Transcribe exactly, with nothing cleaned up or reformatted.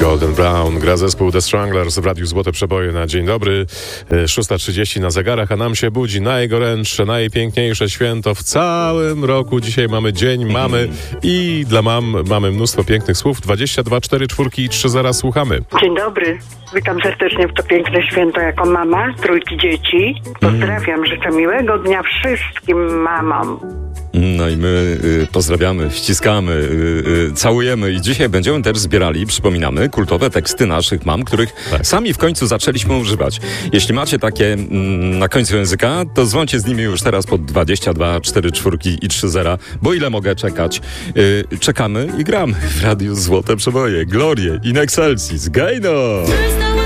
Golden Brown gra zespół The Stranglers w Radiu Złote Przeboje na dzień dobry. szósta trzydzieści na zegarach, a nam się budzi najgorętsze, najpiękniejsze święto w całym roku. Dzisiaj mamy Dzień Mamy i dla mam mamy mnóstwo pięknych słów. dwadzieścia dwa cztery cztery i trzy zera słuchamy. Dzień dobry. Witam serdecznie w to piękne święto jako mama trójki dzieci. Pozdrawiam, życzę miłego dnia wszystkim mamom. No i my y, pozdrawiamy, ściskamy, y, y, całujemy i dzisiaj będziemy też zbierali, przypominamy, kultowe teksty naszych mam, których tak. sami w końcu zaczęliśmy używać. Jeśli macie takie mm, na końcu języka, to dzwońcie z nimi już teraz pod dwadzieścia dwa cztery cztery i trzy zera, bo ile mogę czekać? Y, czekamy i gramy w Radiu Złote Przeboje. Glorie in excelsis, Gejno!